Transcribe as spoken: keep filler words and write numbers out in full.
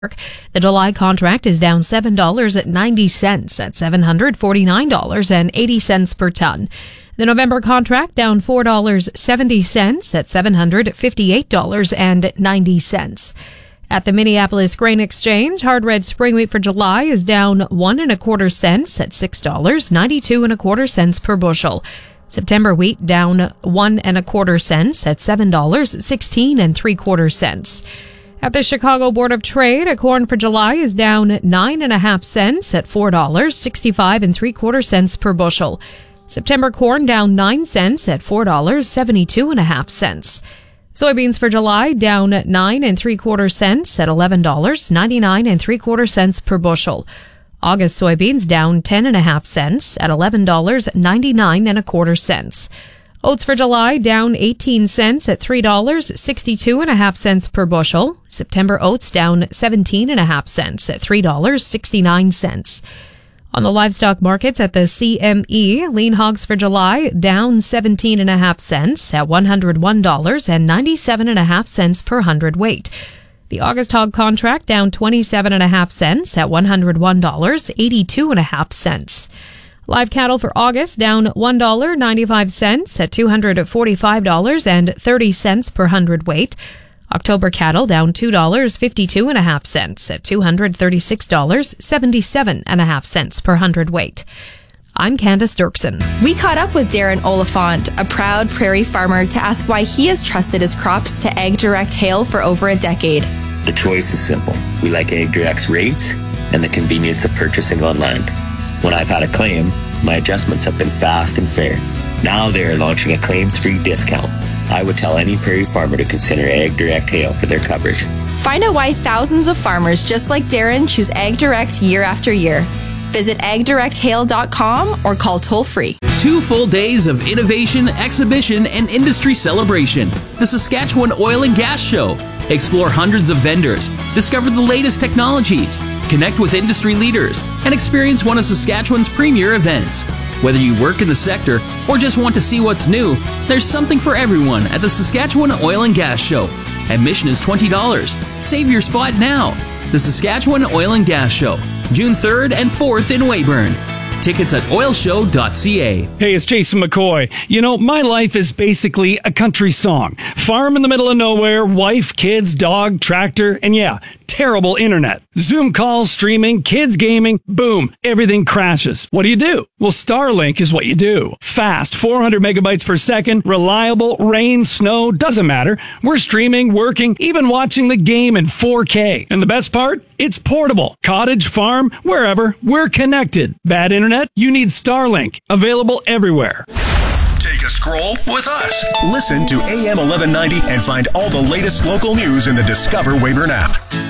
The July contract is down seven dollars and ninety cents at seven hundred forty-nine dollars and eighty cents per ton. The November contract down four dollars and seventy cents at seven hundred fifty-eight dollars and ninety cents. At the Minneapolis Grain Exchange, hard red spring wheat for July is down one and a quarter cents at six dollars ninety-two and a quarter cents per bushel. September wheat down one and a quarter cents at seven dollars sixteen and three quarter cents. At the Chicago Board of Trade, a corn for July is down nine and a half cents at four dollars sixty-five and three quarter cents per bushel. September corn down nine cents at four dollars seventy-two and a half cents. Soybeans for July down nine and three quarter cents at eleven dollars ninety-nine and three quarter cents per bushel. August soybeans down ten and a half cents at eleven dollars ninety-nine and a quarter cents. Oats for July down eighteen cents at three dollars sixty-two and a half cents per bushel. September oats down seventeen and a half cents at three dollars sixty-nine cents. On the livestock markets at the C M E, lean hogs for July down seventeen and a half cents at one hundred one dollars and ninety-seven and a half cents per hundredweight. The August hog contract down twenty-seven and a half cents at one hundred one dollars and eighty-two and a half cents. Live cattle for August down one dollar and ninety-five cents at two hundred forty-five dollars and thirty cents per hundredweight. October cattle down two dollars and fifty-two and a half cents at two hundred thirty-six dollars and seventy-seven and a half cents per hundredweight. I'm Candace Dirksen. We caught up with Darren Oliphant, a proud prairie farmer, to ask why he has trusted his crops to AgDirect Hail for over a decade. The choice is simple. We like AgDirect's rates and the convenience of purchasing online. When I've had a claim, my adjustments have been fast and fair. Now they are launching a claims-free discount. I would tell any prairie farmer to consider AgDirect Hail for their coverage. Find out why thousands of farmers just like Darren choose AgDirect year after year. Visit ag direct hail dot com or call toll-free. Two full days of innovation, exhibition, and industry celebration. The Saskatchewan Oil and Gas Show. Explore hundreds of vendors, discover the latest technologies, connect with industry leaders, and experience one of Saskatchewan's premier events. Whether you work in the sector or just want to see what's new, there's something for everyone at the Saskatchewan Oil and Gas Show. Admission is twenty dollars. Save your spot now. The Saskatchewan Oil and Gas Show, June third and fourth in Weyburn. Tickets at oil show dot c a. Hey, it's Jason McCoy. You know, my life is basically a country song. Farm in the middle of nowhere, wife, kids, dog, tractor, and yeah, terrible internet. Zoom calls, streaming, kids gaming, boom, everything crashes. What do you do? Well, Starlink is what you do. Fast, four hundred megabytes per second, reliable, rain, snow, doesn't matter. We're streaming, working, even watching the game in four K. And the best part? It's portable. Cottage, farm, wherever, we're connected. Bad internet? You need Starlink. Available everywhere. Take a scroll with us. Listen to A M eleven ninety and find all the latest local news in the Discover Weyburn app.